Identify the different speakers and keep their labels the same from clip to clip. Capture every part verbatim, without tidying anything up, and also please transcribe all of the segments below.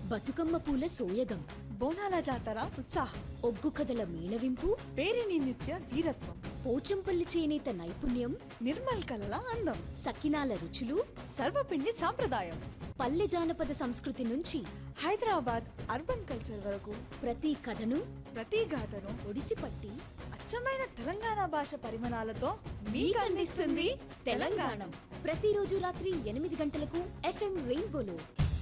Speaker 1: బతుకమ్మ పూల సోయగం
Speaker 2: బోనాల జాతర ఉత్సాహం
Speaker 1: ఒగ్గు కథల మేళవింపు
Speaker 2: పేరిని నిత్య వీరత్వం
Speaker 1: పోచంపల్లి చేనేత నైపుణ్యం
Speaker 2: నిర్మల్ కలల అందం
Speaker 1: సకినాల రుచులు
Speaker 2: సర్వపిండి సాంప్రదాయం
Speaker 1: పల్లె జానపద సంస్కృతి నుంచి
Speaker 2: హైదరాబాద్ అర్బన్ కల్చర్ వరకు
Speaker 1: ప్రతి కథను
Speaker 2: ప్రతి గాథను
Speaker 1: ఒడిసిపట్టి
Speaker 2: అచ్చమైన తెలంగాణ భాష పరిమాణాలతో మీకు అందిస్తుంది తెలంగాణ.
Speaker 1: ప్రతిరోజు రాత్రి ఎనిమిది గంటలకు ఎఫ్ఎం రెయిన్బోలో.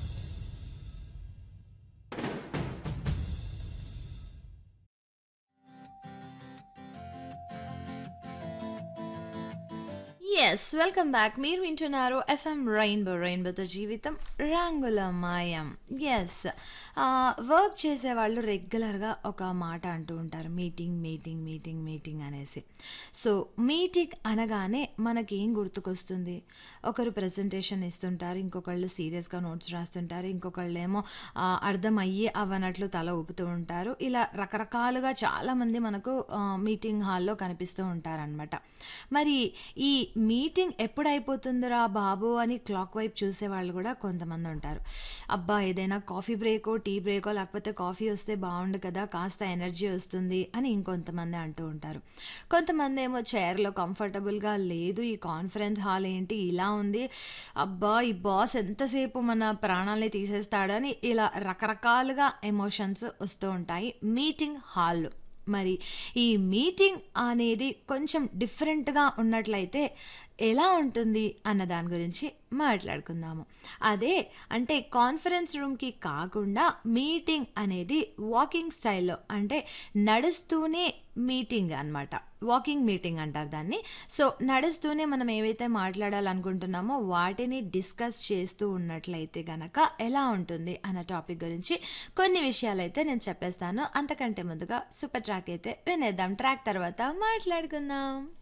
Speaker 3: Yes welcome back. మీరు వింటున్నారు ఎఫ్ఎం రెయిన్బో, రెయిన్బోతో జీవితం రంగుల మాయం. ఎస్ వర్క్ చేసేవాళ్ళు రెగ్యులర్గా ఒక మాట అంటూ ఉంటారు, మీటింగ్ మీటింగ్ మీటింగ్ మీటింగ్ అనేసి. సో మీటింగ్ అనగానే మనకేం గుర్తుకొస్తుంది? ఒకరు ప్రజెంటేషన్ ఇస్తుంటారు, ఇంకొకళ్ళు సీరియస్గా నోట్స్ రాస్తుంటారు, ఇంకొకళ్ళు ఏమో అర్థం అయ్యి అవనట్లు తల ఊపుతూ ఉంటారు. ఇలా రకరకాలుగా చాలామంది మనకు మీటింగ్ హాల్లో కనిపిస్తూ ఉంటారనమాట. మరి ఈ మీటింగ్ ఎప్పుడు అయిపోతుందిరా బాబు అని క్లాక్ వైపు చూసే వాళ్ళు కూడా కొంతమంది ఉంటారు. అబ్బా ఏదైనా కాఫీ బ్రేకో టీ బ్రేకో లేకపోతే కాఫీ వస్తే బాగుండు కదా, కాస్త ఎనర్జీ వస్తుంది అని ఇంకొంతమంది అంటూ ఉంటారు. కొంతమంది ఏమో చైర్లో కంఫర్టబుల్గా లేదు, ఈ కాన్ఫరెన్స్ హాల్ ఏంటి ఇలా ఉంది, అబ్బా ఈ బాస్ ఎంతసేపు మన ప్రాణాలని తీసేస్తాడని ఇలా రకరకాలుగా ఎమోషన్స్ వస్తూ ఉంటాయి మీటింగ్ హాల్లో. మరి ఈ మీటింగ్ అనేది కొంచెం డిఫరెంట్గా ఉన్నట్లయితే ఎలా ఉంటుంది అన్న దాని గురించి మాట్లాడుకుందాము. అదే అంటే కాన్ఫరెన్స్ రూమ్కి కాకుండా మీటింగ్ అనేది వాకింగ్ స్టైల్లో, అంటే నడుస్తూనే మీటింగ్ అనమాట. వాకింగ్ మీటింగ్ అంటారు దాన్ని. సో నడుస్తూనే మనం ఏవైతే మాట్లాడాలనుకుంటున్నామో వాటిని డిస్కస్ చేస్తూ ఉన్నట్లయితే గనక ఎలా ఉంటుంది అన్న టాపిక్ గురించి కొన్ని విషయాలు అయితే నేను చెప్పేస్తాను. అంతకంటే ముందుగా సూపర్ ట్రాక్ అయితే వినేద్దాం. ట్రాక్ తర్వాత మాట్లాడుకుందాం.